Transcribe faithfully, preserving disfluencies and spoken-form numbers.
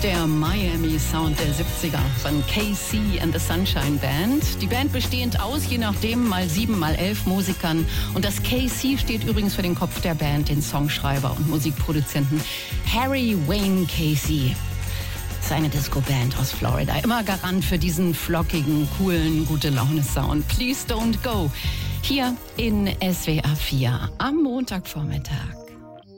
Der Miami Sound der siebziger von K C and the Sunshine Band. Die Band bestehend aus, je nachdem, mal sieben, mal elf Musikern. Und das K C steht übrigens für den Kopf der Band, den Songschreiber und Musikproduzenten Harry Wayne Casey. Seine Disco-Band aus Florida. Immer Garant für diesen flockigen, coolen, Gute-Laune-Sound. Please don't go. Hier in S W R vier am Montagvormittag.